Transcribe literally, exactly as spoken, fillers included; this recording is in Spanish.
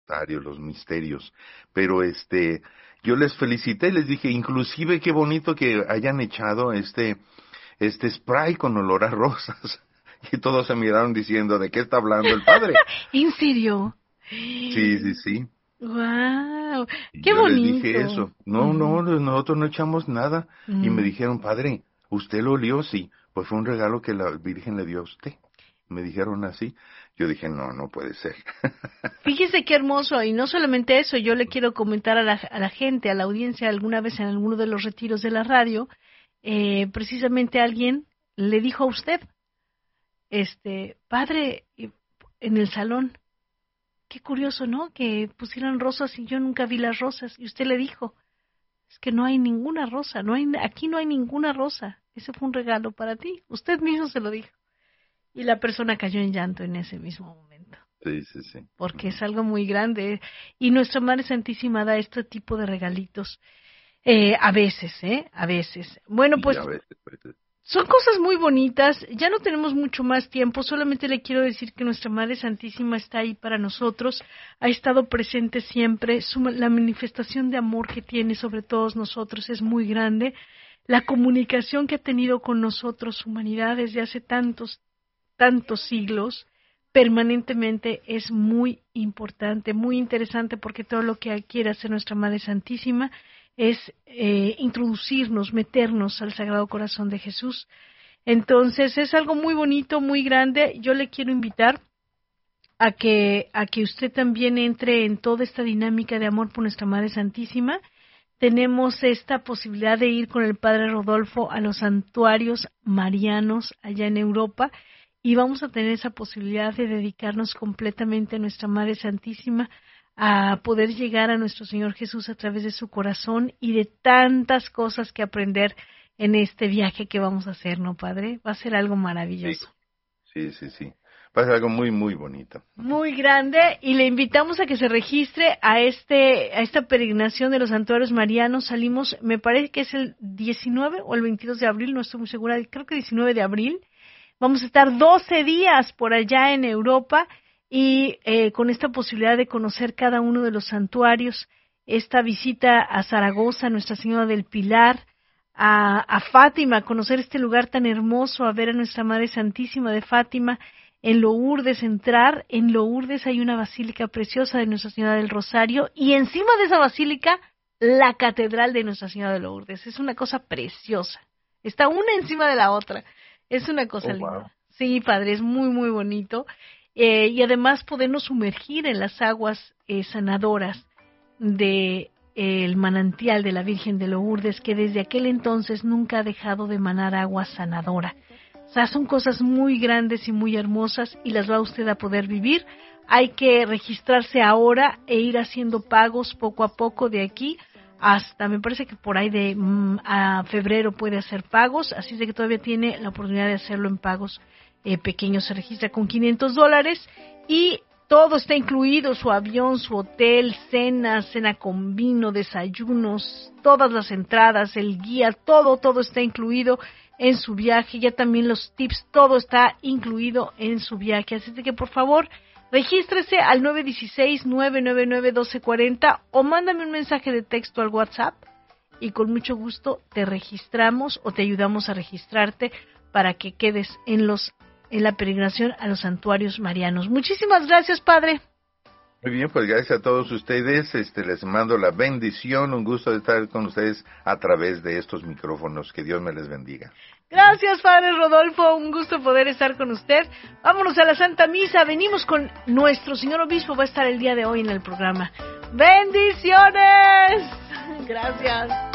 rosarios, los misterios. Pero este, yo les felicité, les dije, inclusive qué bonito que hayan echado este, este spray con olor a rosas. Y todos se miraron diciendo, ¿de qué está hablando el padre? ¿En serio? Sí, sí, sí. Wow, Y qué yo les bonito. dije eso. No, Uh-huh. no, nosotros no echamos nada. Uh-huh. Y me dijeron, padre, ¿usted lo olió? Sí. Pues fue un regalo que la Virgen le dio a usted. Me dijeron así. Yo dije, no, no puede ser. Fíjese qué hermoso. Y no solamente eso, yo le quiero comentar a la, a la gente, a la audiencia, alguna vez en alguno de los retiros de la radio, eh, precisamente alguien le dijo a usted, este, padre, en el salón, qué curioso, ¿no? Que pusieran rosas y yo nunca vi las rosas. Y usted le dijo, es que no hay ninguna rosa, no hay, aquí no hay ninguna rosa. Ese fue un regalo para ti. Usted mismo se lo dijo. Y la persona cayó en llanto en ese mismo momento. Sí, sí, sí. Porque es algo muy grande. Y nuestra Madre Santísima da este tipo de regalitos. Eh, a veces, ¿eh? A veces. Bueno, pues... Sí, a veces, pues, son cosas muy bonitas, ya no tenemos mucho más tiempo, solamente le quiero decir que nuestra Madre Santísima está ahí para nosotros, ha estado presente siempre, su, la manifestación de amor que tiene sobre todos nosotros es muy grande, la comunicación que ha tenido con nosotros, humanidad, desde hace tantos, tantos siglos, permanentemente es muy importante, muy interesante, porque todo lo que quiere hacer nuestra Madre Santísima es eh, introducirnos, meternos al Sagrado Corazón de Jesús. Entonces es algo muy bonito, muy grande. Yo le quiero invitar a que a que usted también entre en toda esta dinámica de amor por nuestra Madre Santísima. Tenemos esta posibilidad de ir con el Padre Rodolfo a los santuarios marianos allá en Europa y vamos a tener esa posibilidad de dedicarnos completamente a nuestra Madre Santísima, a poder llegar a nuestro Señor Jesús a través de su corazón y de tantas cosas que aprender en este viaje que vamos a hacer, ¿no, Padre? Va a ser algo maravilloso. Sí, sí, sí, sí. Va a ser algo muy, muy bonito. Muy grande, y le invitamos a que se registre a este a esta peregrinación de los santuarios marianos. Salimos, me parece que es el diecinueve o el veintidós de abril, no estoy muy segura, creo que diecinueve de abril. Vamos a estar doce días por allá en Europa, y eh, con esta posibilidad de conocer cada uno de los santuarios, esta visita a Zaragoza, Nuestra Señora del Pilar, a, a Fátima, conocer este lugar tan hermoso, a ver a Nuestra Madre Santísima de Fátima, en Lourdes, entrar, en Lourdes hay una basílica preciosa de Nuestra Señora del Rosario, y encima de esa basílica, la Catedral de Nuestra Señora de Lourdes. Es una cosa preciosa, está una encima de la otra, es una cosa Oh, linda. wow. Sí, Padre, es muy, muy bonito. Eh, y además podernos sumergir en las aguas eh, sanadoras de eh, el manantial de la Virgen de Lourdes, que desde aquel entonces nunca ha dejado de manar agua sanadora. O sea, son cosas muy grandes y muy hermosas, y las va usted a poder vivir. Hay que registrarse ahora e ir haciendo pagos poco a poco de aquí hasta, me parece que por ahí de mm, a febrero puede hacer pagos, así es de que todavía tiene la oportunidad de hacerlo en pagos Eh, pequeño. Se registra con quinientos dólares y todo está incluido, su avión, su hotel, cena, cena con vino, desayunos, todas las entradas, el guía, todo, todo está incluido en su viaje, ya también los tips, todo está incluido en su viaje, así de que por favor, regístrese al nueve uno seis, nueve nueve nueve, uno dos cuatro cero o mándame un mensaje de texto al WhatsApp y con mucho gusto te registramos o te ayudamos a registrarte para que quedes en los en la peregrinación a los santuarios marianos. Muchísimas gracias, Padre. Muy bien, pues gracias a todos ustedes, este, les mando la bendición, un gusto de estar con ustedes a través de estos micrófonos, que Dios me les bendiga. Gracias, Padre Rodolfo, un gusto poder estar con usted. Vámonos a la Santa Misa, venimos con nuestro Señor Obispo, va a estar el día de hoy en el programa. ¡Bendiciones! Gracias.